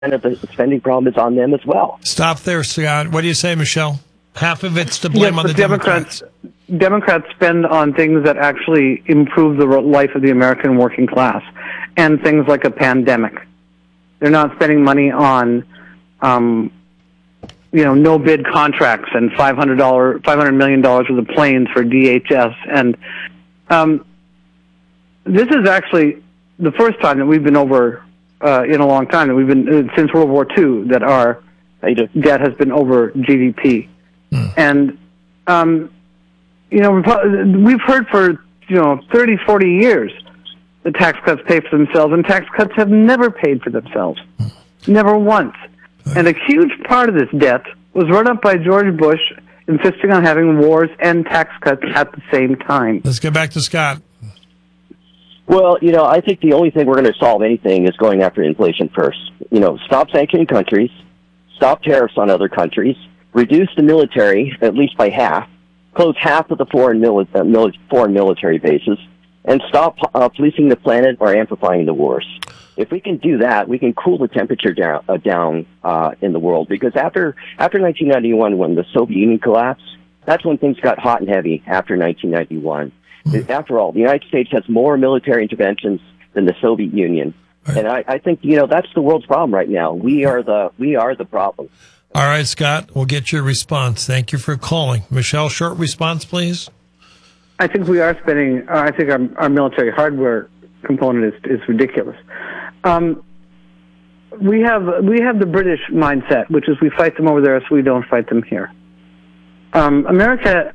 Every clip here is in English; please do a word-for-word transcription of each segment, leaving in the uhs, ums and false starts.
of the spending problem is on them as well. Stop there, Scott. What do you say, Michelle? Half of it's to blame yes, on the Democrats. Democrats. Democrats spend on things that actually improve the life of the American working class, and things like a pandemic. They're not spending money on, um, you know, no bid contracts and five hundred dollar, five hundred million dollars worth of planes for D H S. And um, this is actually the first time that we've been over uh, in a long time that we've been uh, since World War Two that our debt has been over G D P. Hmm. And um, you know, we've heard for you know thirty, forty years the tax cuts pay for themselves, and tax cuts have never paid for themselves, never once. And a huge part of this debt was run up by George Bush, insisting on having wars and tax cuts at the same time. Let's get back to Scott. Well, you know, I think the only thing we're going to solve anything is going after inflation first. You know, stop sanctioning countries, stop tariffs on other countries, reduce the military at least by half, close half of the foreign, mili- uh, mili- foreign military bases, and stop uh, policing the planet or amplifying the wars. If we can do that, we can cool the temperature down, uh, down uh, in the world. Because after after nineteen ninety-one, when the Soviet Union collapsed, that's when things got hot and heavy after nineteen ninety-one. Mm-hmm. After all, the United States has more military interventions than the Soviet Union. Right. And I, I think, you know, that's the world's problem right now. We are the we are the problem. All right, Scott, we'll get your response. Thank you for calling. Michelle, short response, please. I think we are spending, uh, I think our, our military hardware component is, is ridiculous. Um, we have we have the British mindset, which is we fight them over there so we don't fight them here. Um, America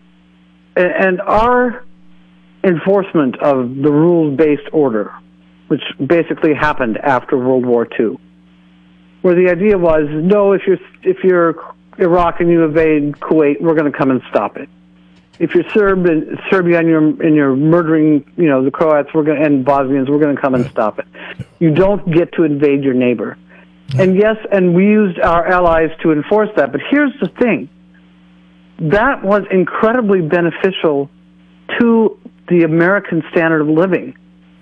and our enforcement of the rules-based order, which basically happened after World War Two, where the idea was, no, if you're if you're Iraq and you invade Kuwait, we're going to come and stop it. If you're Serb and Serbia and you're and you're murdering, you know, the Croats, we're going and Bosnians, we're going to come and stop it. You don't get to invade your neighbor. And yes, and we used our allies to enforce that. But here's the thing: that was incredibly beneficial to the American standard of living.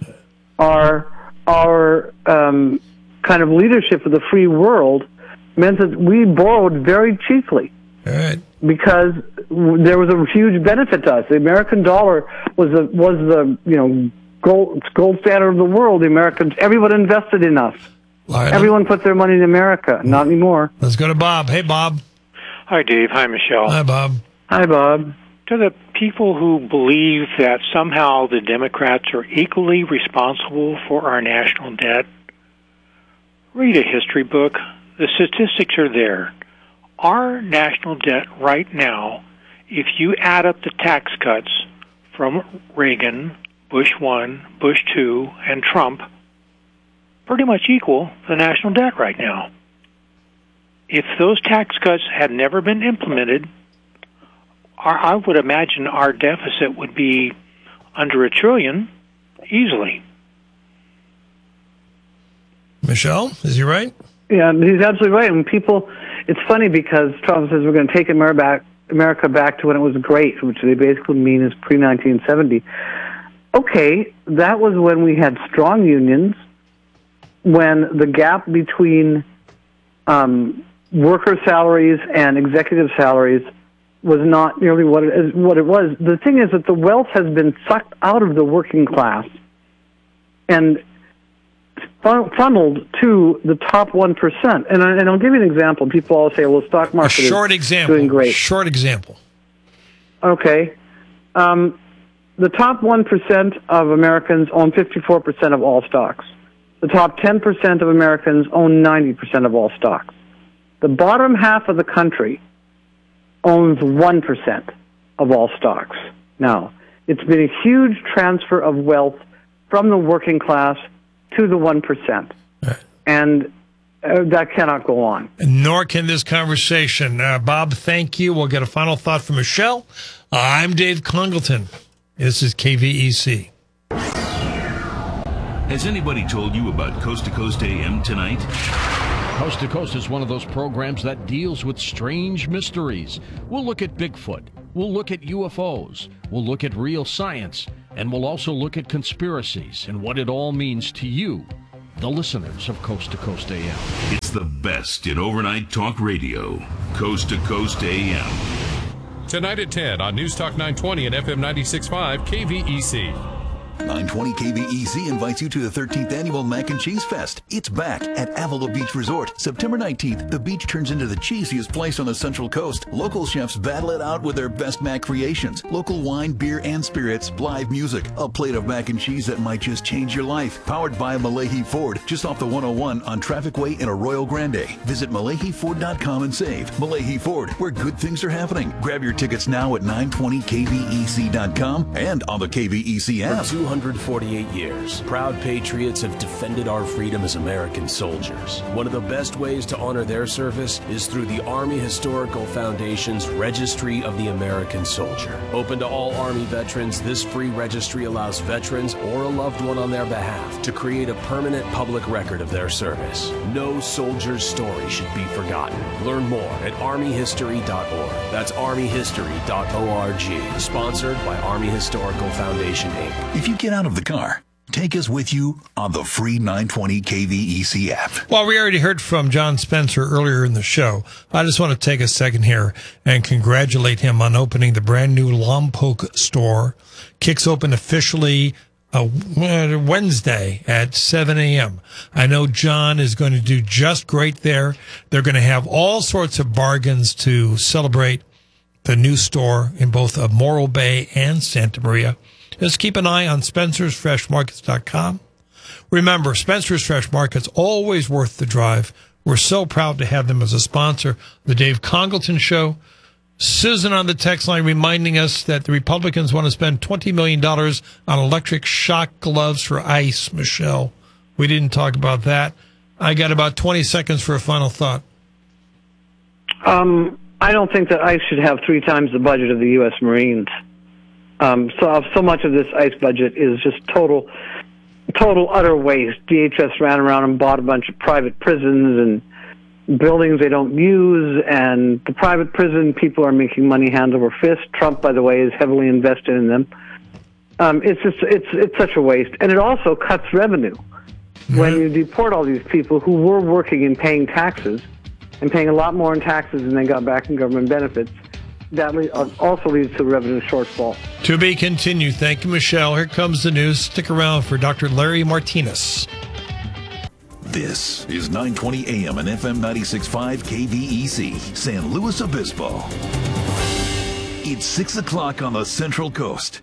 Our our um, kind of leadership of the free world meant that we borrowed very cheaply. All right. Because there was a huge benefit to us. The American dollar was the was the you know gold gold standard of the world. The Americans, everyone invested in us. Right, everyone put their money in America. Not anymore. Let's go to Bob. Hey, Bob. Hi, Dave. Hi, Michelle. Hi, Bob. Hi, Bob. To the people who believe that somehow the Democrats are equally responsible for our national debt, read a history book. The statistics are there. Our national debt right now, if you add up the tax cuts from Reagan, Bush one, Bush two, and Trump, pretty much equal the national debt right now. If those tax cuts had never been implemented, our, I would imagine our deficit would be under a trillion easily. Michelle, is he right? Yeah, he's absolutely right. And people, it's funny because Trump says we're going to take America back, America back to when it was great, which they basically mean is pre nineteen seventy. Okay, that was when we had strong unions, when the gap between um, worker salaries and executive salaries was not nearly what it, is, what it was. The thing is that the wealth has been sucked out of the working class and funneled to the top one percent. And, I, and I'll give you an example. People all say, well, the stock market A short is example. doing great. Short example. Okay. Um, the top one percent of Americans own fifty-four percent of all stocks. The top ten percent of Americans own ninety percent of all stocks. The bottom half of the country owns one percent of all stocks. Now, it's been a huge transfer of wealth from the working class to the one percent. Right. And uh, that cannot go on. Nor can this conversation. Uh, Bob, thank you. We'll get a final thought from Michelle. Uh, I'm Dave Congleton. This is K V E C. Has anybody told you about Coast to Coast A M tonight? Coast to Coast is one of those programs that deals with strange mysteries. We'll look at Bigfoot. We'll look at U F Os. We'll look at real science. And we'll also look at conspiracies and what it all means to you. the listeners of Coast to Coast A M. It's the best in overnight talk radio. Coast to Coast A M. Tonight at ten on News Talk nine twenty and F M ninety-six point five K V E C. nine twenty K V E C invites you to the thirteenth Annual Mac and Cheese Fest. It's back at Avila Beach Resort. September nineteenth, the beach turns into the cheesiest place on the Central Coast. Local chefs battle it out with their best mac creations. Local wine, beer, and spirits, live music, a plate of mac and cheese that might just change your life. Powered by Malahi Ford, just off the one oh one on Traffic Way in Arroyo Grande. Visit Malahi Ford dot com and save. Malahi Ford, where good things are happening. Grab your tickets now at nine twenty K V E C dot com and on the K V E C app. For two hundred forty-eight years, proud patriots have defended our freedom as American soldiers. One of the best ways to honor their service is through the Army Historical Foundation's Registry of the American Soldier. Open to all Army veterans, this free registry allows veterans or a loved one on their behalf to create a permanent public record of their service. No soldier's story should be forgotten. Learn more at army history dot org. That's army history dot org. Sponsored by Army Historical Foundation, Incorporated. If you get out of the car, take us with you on the free nine twenty K V E C app. Well, we already heard from John Spencer earlier in the show. I just want to take a second here and congratulate him on opening the brand new Lompoc store. Kicks open officially uh, Wednesday at seven a.m. I know John is going to do just great there. They're going to have all sorts of bargains to celebrate the new store in both uh, Morro Bay and Santa Maria. Just keep an eye on Spencer's Fresh Markets dot com. Remember, Spencer's Fresh Markets, always worth the drive. We're so proud to have them as a sponsor of the Dave Congleton Show. Susan on the text line reminding us that the Republicans want to spend twenty million dollars on electric shock gloves for ICE, Michelle. We didn't talk about that. I got about twenty seconds for a final thought. Um, I don't think that ICE should have three times the budget of the U S Marines. Um, so, so much of this ICE budget is just total, total utter waste. D H S ran around and bought a bunch of private prisons and buildings they don't use, and the private prison people are making money hand over fist. Trump, by the way, is heavily invested in them. Um, it's just, it's, it's such a waste, and it also cuts revenue. Mm-hmm. When you deport all these people who were working and paying taxes, and paying a lot more in taxes than they got back in government benefits, that also leads to a revenue shortfall. To be continued. Thank you, Michelle. Here comes the news. Stick around for Doctor Larry Martinez. This is nine twenty A M and F M ninety-six point five K V E C, San Luis Obispo. It's six o'clock on the Central Coast.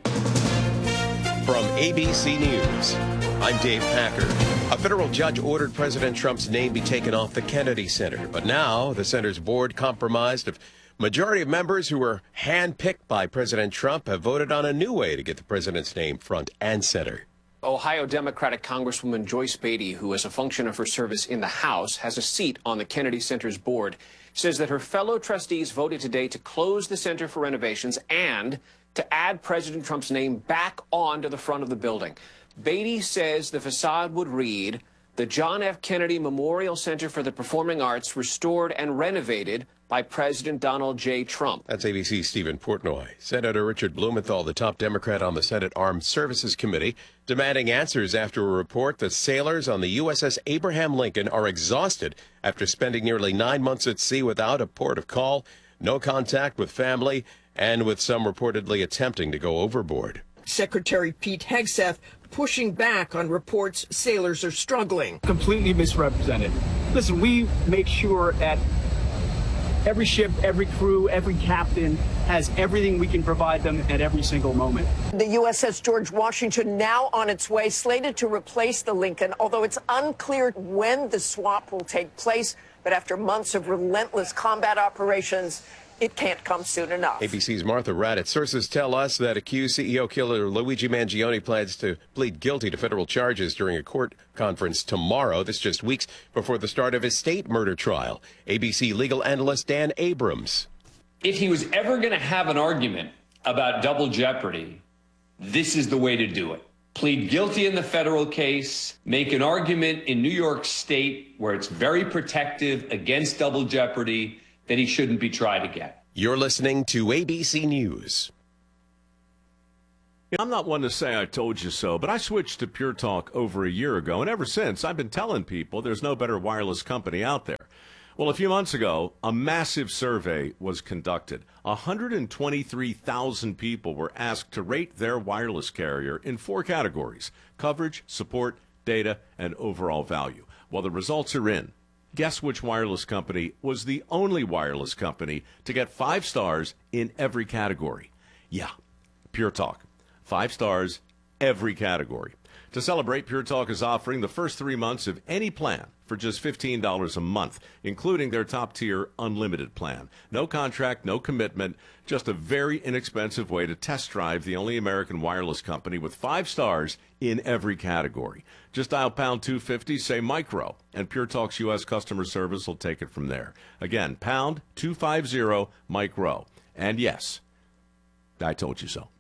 From A B C News, I'm Dave Packer. A federal judge ordered President Trump's name be taken off the Kennedy Center, but now the center's board, comprised of majority of members who were handpicked by President Trump, have voted on a new way to get the president's name front and center. Ohio Democratic Congresswoman Joyce Beatty, who as a function of her service in the House has a seat on the Kennedy Center's board, says that her fellow trustees voted today to close the center for renovations and to add President Trump's name back onto the front of the building. Beatty says the facade would read, "The John F. Kennedy Memorial Center for the Performing Arts, restored and renovated by President Donald J. Trump." That's A B C's Stephen Portnoy. Senator Richard Blumenthal, the top Democrat on the Senate Armed Services Committee, demanding answers after a report that sailors on the U S S Abraham Lincoln are exhausted after spending nearly nine months at sea without a port of call, no contact with family, and with some reportedly attempting to go overboard. Secretary Pete Hegseth pushing back on reports sailors are struggling. Completely misrepresented. Listen, we make sure that every ship, every crew, every captain has everything we can provide them at every single moment. The U S S George Washington now on its way, slated to replace the Lincoln, although it's unclear when the swap will take place. But after months of relentless combat operations, it can't come soon enough. A B C's Martha Raddatz. Sources tell us that accused C E O killer Luigi Mangione plans to plead guilty to federal charges during a court conference tomorrow. This just weeks before the start of his state murder trial. A B C legal analyst Dan Abrams. If he was ever going to have an argument about double jeopardy, this is the way to do it. Plead guilty in the federal case, make an argument in New York State where it's very protective against double jeopardy, that he shouldn't be tried again. You're listening to A B C News. I'm not one to say I told you so, but I switched to Pure Talk over a year ago, and ever since, I've been telling people there's no better wireless company out there. Well, a few months ago, a massive survey was conducted. one hundred twenty-three thousand people were asked to rate their wireless carrier in four categories: coverage, support, data, and overall value. Well, the results are in. Guess which wireless company was the only wireless company to get five stars in every category? Yeah, Pure Talk. Five stars, every category. To celebrate, Pure Talk is offering the first three months of any plan for just fifteen dollars a month, including their top-tier unlimited plan. No contract, no commitment, just a very inexpensive way to test drive the only American wireless company with five stars in every category. Just dial pound two fifty, say micro, and Pure Talk's U S customer service will take it from there. Again, pound two fifty, micro. And yes, I told you so.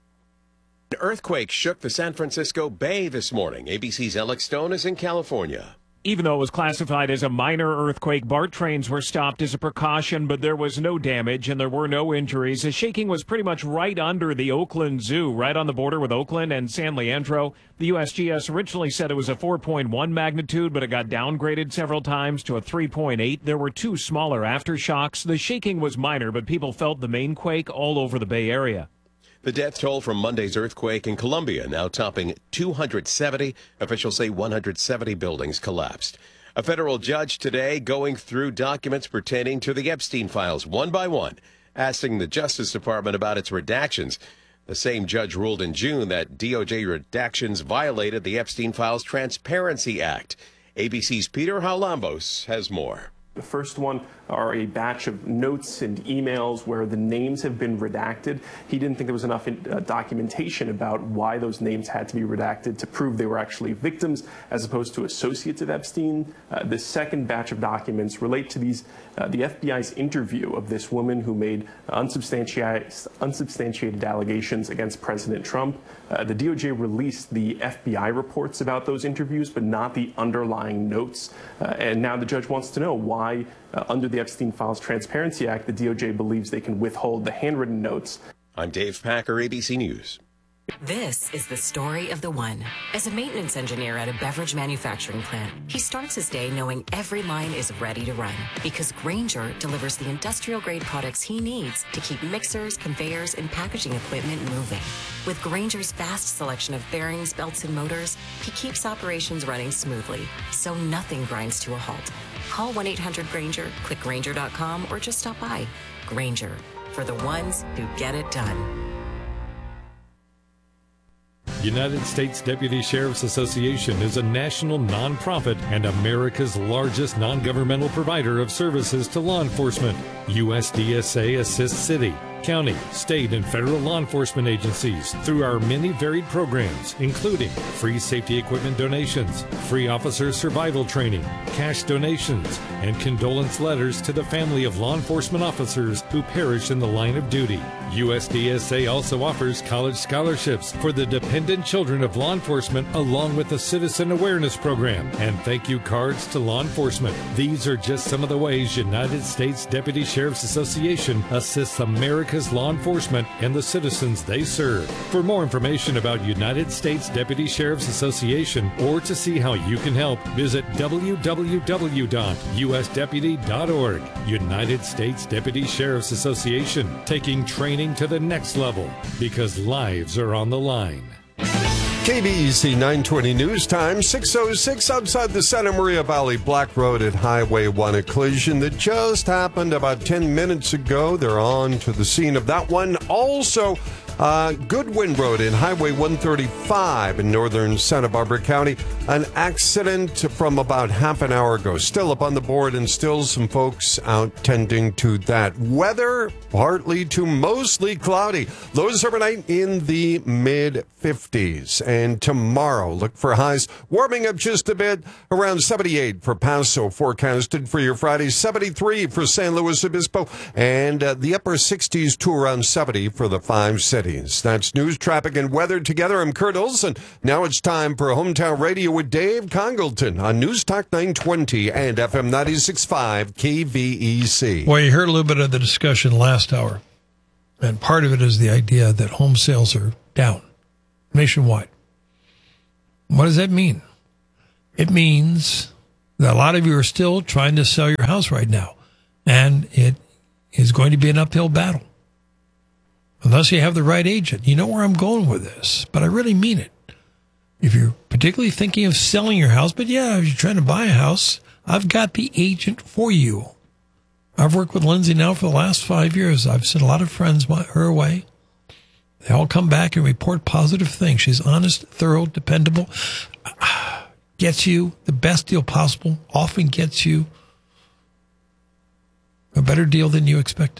An earthquake shook the San Francisco Bay this morning. A B C's Alex Stone is in California. Even though it was classified as a minor earthquake, BART trains were stopped as a precaution, but there was no damage and there were no injuries. The shaking was pretty much right under the Oakland Zoo, right on the border with Oakland and San Leandro. The U S G S originally said it was a four point one magnitude, but it got downgraded several times to a three point eight. There were two smaller aftershocks. The shaking was minor, but people felt the main quake all over the Bay Area. The death toll from Monday's earthquake in Colombia now topping two hundred seventy. Officials say one hundred seventy buildings collapsed. A federal judge today going through documents pertaining to the Epstein files one by one, asking the Justice Department about its redactions. The same judge ruled in June that D O J redactions violated the Epstein Files Transparency Act. A B C's Peter Halambos has more. The first one are a batch of notes and emails where the names have been redacted. He didn't think there was enough in, uh, documentation about why those names had to be redacted to prove they were actually victims as opposed to associates of Epstein. Uh, the second batch of documents relate to these uh, the F B I's interview of this woman who made unsubstantiated, unsubstantiated allegations against President Trump. Uh, the D O J released the F B I reports about those interviews, but not the underlying notes. Uh, and now the judge wants to know why, uh, under the Epstein Files Transparency Act, the D O J believes they can withhold the handwritten notes. I'm Dave Packer, A B C News. This is the story of the one. As a maintenance engineer at a beverage manufacturing plant, he starts his day knowing every line is ready to run because Grainger delivers the industrial-grade products he needs to keep mixers, conveyors, and packaging equipment moving. With Grainger's vast selection of bearings, belts, and motors, he keeps operations running smoothly, so nothing grinds to a halt. Call one eight hundred Grainger, click Grainger dot com, or just stop by. Grainger, for the ones who get it done. United States Deputy Sheriff's Association is a national nonprofit and America's largest non-governmental provider of services to law enforcement. U S D S A assists city, county, state, and federal law enforcement agencies through our many varied programs, including free safety equipment donations, free officer survival training, cash donations, and condolence letters to the family of law enforcement officers who perished in the line of duty. U S D S A also offers college scholarships for the dependent children of law enforcement, along with a citizen awareness program and thank you cards to law enforcement. These are just some of the ways United States Deputy Sheriff's Association assists America's law enforcement and the citizens they serve. For more information about United States Deputy Sheriff's Association or to see how you can help, visit w w w dot u s deputy dot org. United States Deputy Sheriff's Association, taking training to the next level because lives are on the line. K B E C nine twenty News Time, six oh six outside the Santa Maria Valley Black Road at Highway one. A collision that just happened about ten minutes ago. They're on to the scene of that one. Also, uh, Goodwin Road in Highway one thirty-five in northern Santa Barbara County. An accident from about half an hour ago. Still up on the board and still some folks out tending to that. Weather, partly to mostly cloudy. Lows overnight in the mid fifties. And tomorrow, look for highs warming up just a bit. Around seventy-eight for Paso, forecasted for your Friday. seventy-three for San Luis Obispo. And uh, the upper sixties to around seventy for the five cities. That's news, traffic, and weather together. I'm Kurt Olson. Now it's time for Hometown Radio with Dave Congleton on News Talk nine twenty and F M ninety-six point five K V E C. Well, you heard a little bit of the discussion last hour, and part of it is the idea that home sales are down. nationwide. What does that mean? It means that a lot of you are still trying to sell your house right now, and it is going to be an uphill battle. Unless you have the right agent. You know where I'm going with this, but I really mean it. If you're particularly thinking of selling your house, but yeah, if you're trying to buy a house, I've got the agent for you. I've worked with Lindsay now for the last five years. I've sent a lot of friends her way. They all come back and report positive things. She's honest, thorough, dependable, gets you the best deal possible, often gets you a better deal than you expected.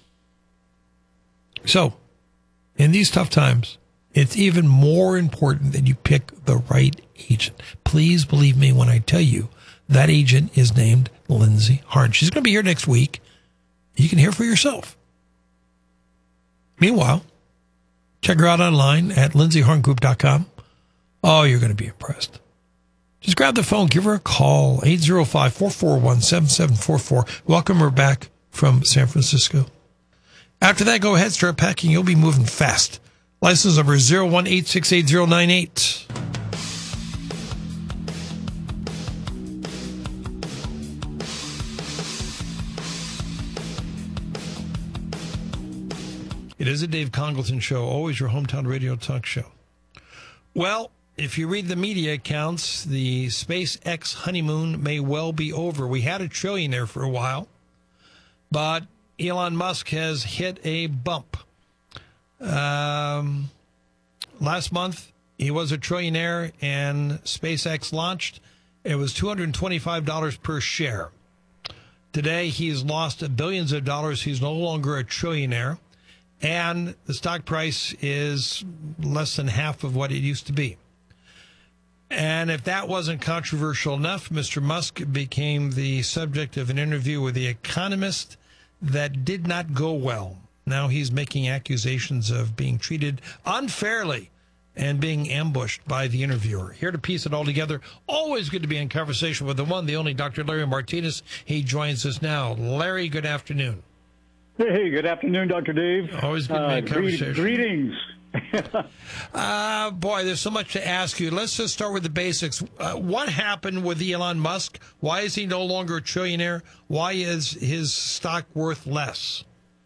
So, in these tough times, it's even more important that you pick the right agent. Please believe me when I tell you that agent is named Lindsay Harn. She's going to be here next week. You can hear for yourself. Meanwhile, check her out online at lindsay harn group dot com. Oh, you're going to be impressed. Just grab the phone, give her a call, eight zero five, four four one, seven seven four four. Welcome her back from San Francisco. After that, go ahead, start packing. You'll be moving fast. License number zero one eight six eight zero nine eight. It is a Dave Congleton show, always your hometown radio talk show. Well, if you read the media accounts, the SpaceX honeymoon may well be over. We had a trillionaire for a while, but Elon Musk has hit a bump. Um, last month, he was a trillionaire and SpaceX launched. It was two hundred twenty-five dollars per share. Today, he's lost billions of dollars. He's no longer a trillionaire. And the stock price is less than half of what it used to be. And if that wasn't controversial enough, Mister Musk became the subject of an interview with The Economist that did not go well. Now he's making accusations of being treated unfairly and being ambushed by the interviewer. Here to piece it all together, always good to be in conversation with the one, the only Doctor Larry Martinez. He joins us now. Larry, good afternoon. Hey, good afternoon, Doctor Dave. Always good to be in uh, conversation. Greetings. uh, boy, there's so much to ask you. Let's just start with the basics. Uh, what happened with Elon Musk? Why is he no longer a trillionaire? Why is his stock worth less?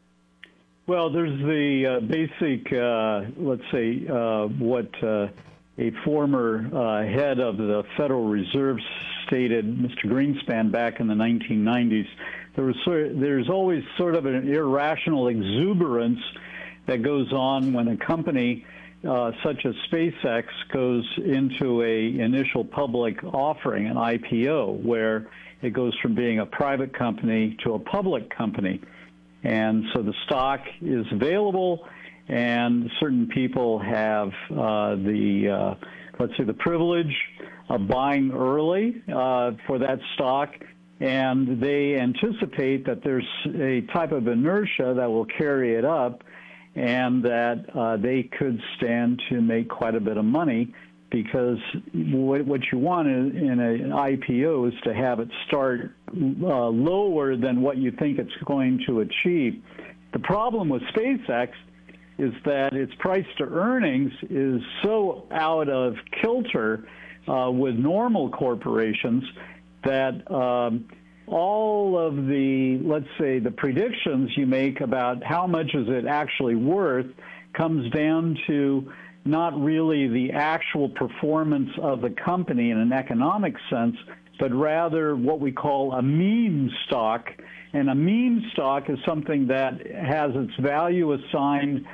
Well, there's the uh, basic, uh, let's say, uh, what uh, a former uh, head of the Federal Reserve stated, Mister Greenspan, back in the nineteen nineties. There was sort of, there's always sort of an irrational exuberance that goes on when a company uh, such as SpaceX goes into a initial public offering, an I P O, where it goes from being a private company to a public company. And so the stock is available, and certain people have uh, the, uh, let's say, the privilege of buying early uh, for that stock. And they anticipate that there's a type of inertia that will carry it up, and that uh, they could stand to make quite a bit of money, because what, what you want in, in an I P O is to have it start uh, lower than what you think it's going to achieve. The problem with SpaceX is that its price to earnings is so out of kilter uh, with normal corporations that um, all of the, let's say, the predictions you make about how much is it actually worth comes down to not really the actual performance of the company in an economic sense, but rather what we call a meme stock. And a meme stock is something that has its value assigned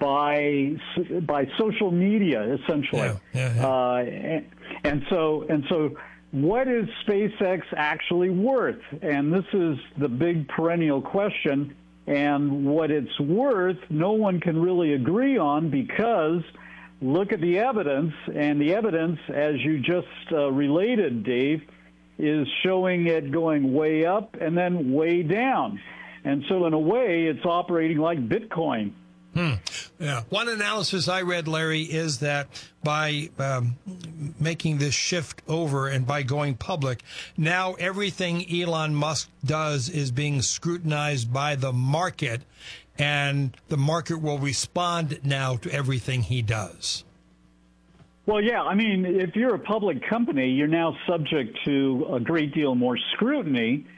by by social media, essentially. Yeah, yeah, yeah. Uh, and, and so and so. What is SpaceX actually worth? And this is the big perennial question. And what it's worth, no one can really agree on, because look at the evidence. And the evidence, as you just uh, related, Dave, is showing it going way up and then way down. And so in a way, it's operating like Bitcoin. Hmm. Yeah. One analysis I read, Larry, is that by um, making this shift over and by going public, now everything Elon Musk does is being scrutinized by the market, and the market will respond now to everything he does. Well, yeah, I mean, if you're a public company, you're now subject to a great deal more scrutiny